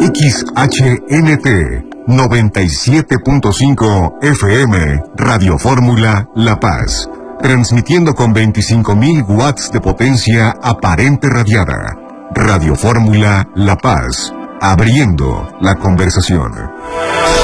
XHNT 97.5 FM, Radio Fórmula La Paz, transmitiendo con 25.000 watts de potencia aparente radiada. Radio Fórmula La Paz, abriendo la conversación.